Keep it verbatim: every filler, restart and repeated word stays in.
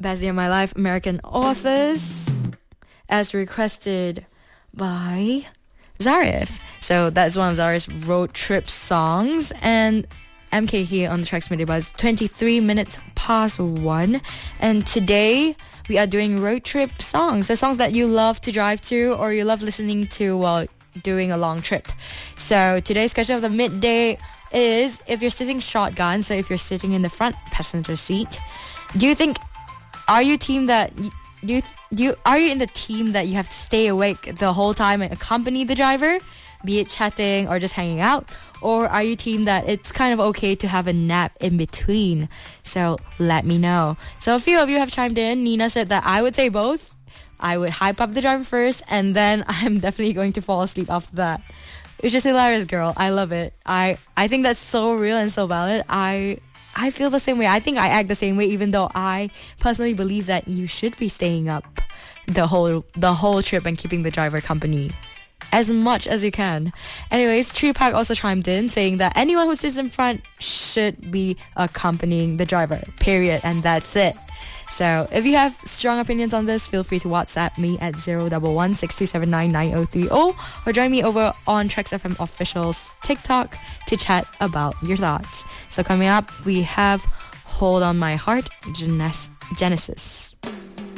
Best Day of My Life, American Authors, as requested by Zarif. So that's one of Zarif's road trip songs. And M K here on the Tracks Midday Buzz, twenty-three minutes past one. And today we are doing road trip songs. So songs that you love to drive to or you love listening to while doing a long trip. So today's question of the midday is, if you're sitting shotgun, so if you're sitting in the front passenger seat, do you think, are you team that do you, do you are you in the team that you have to stay awake the whole time and accompany the driver, be it chatting or just hanging out? Or are you team that it's kind of okay to have a nap in between? So let me know. So a few of you have chimed in. Nina said that I would say both. I would hype up the driver first, and then I'm definitely going to fall asleep after that. It's just hilarious, girl. I love it. I, I think that's so real and so valid. I I feel the same way. I think I act the same way, even though I personally believe that you should be staying up the whole the whole trip and keeping the driver company as much as you can. Anyways, Tree Park also chimed in saying that anyone who sits in front should be accompanying the driver, period, and that's it. So if you have strong opinions on this, feel free to WhatsApp me at zero one one six two seven nine nine zero three zero or join me over on Tracks F M Official's TikTok to chat about your thoughts. So coming up, we have Hold On My Heart, Genes- Genesis.